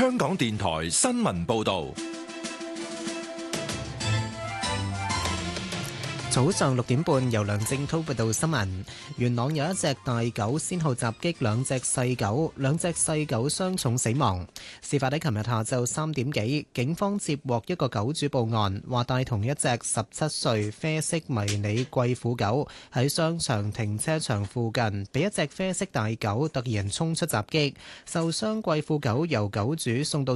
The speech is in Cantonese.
香港電台新聞報道。 早上6點半，由梁正滔報道新聞。元朗有一隻大狗先後襲擊兩隻細狗，兩隻細狗傷重死亡。事發喺琴日下晝3點幾，警方接獲一個狗主報案，話帶同一隻17歲啡色迷你貴婦狗喺商場停車場附近，被一隻啡色大狗突然衝出襲擊，受傷貴婦狗由狗主送到